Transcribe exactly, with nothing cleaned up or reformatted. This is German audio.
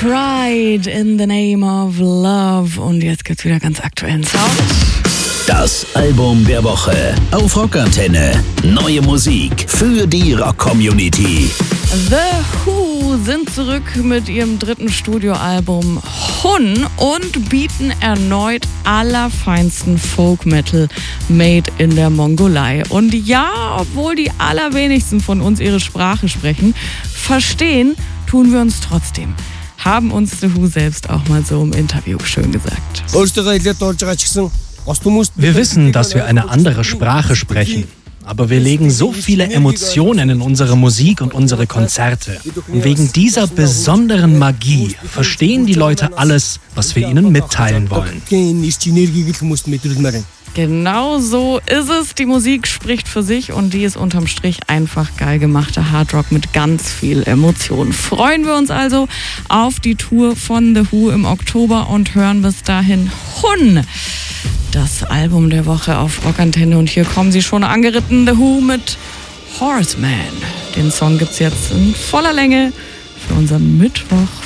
Tried in the Name of Love. Und jetzt gibt's wieder ganz aktuellen Sound. Das Album der Woche auf Rockantenne. Neue Musik für die Rock-Community. The Who sind zurück mit ihrem dritten Studioalbum Hun und bieten erneut allerfeinsten Folk-Metal made in der Mongolei. Und ja, obwohl die allerwenigsten von uns ihre Sprache sprechen, verstehen tun wir uns trotzdem. Haben uns The Who selbst auch mal so im Interview schön gesagt. Wir wissen, dass wir eine andere Sprache sprechen. Aber wir legen so viele Emotionen in unsere Musik und unsere Konzerte. Und wegen dieser besonderen Magie verstehen die Leute alles, was wir ihnen mitteilen wollen. Genau so ist es. Die Musik spricht für sich und die ist unterm Strich einfach geil gemachter Hardrock mit ganz viel Emotion. Freuen wir uns also auf die Tour von The Who im Oktober und hören bis dahin Hun, das Album der Woche auf Rockantenne. Und hier kommen sie schon angeritten, The Who mit Horseman. Den Song gibt's jetzt in voller Länge für unseren Mittwoch